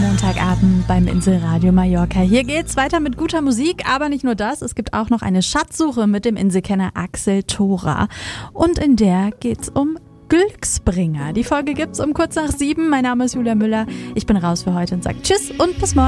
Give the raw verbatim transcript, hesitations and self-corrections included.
Montagabend beim Inselradio Mallorca. Hier geht's weiter mit guter Musik, aber nicht nur das. Es gibt auch noch eine Schatzsuche mit dem Inselkenner Axel Thora. Und in der geht's um Glücksbringer. Die Folge gibt's um kurz nach sieben. Mein Name ist Julia Müller. Ich bin raus für heute und sag Tschüss und bis morgen.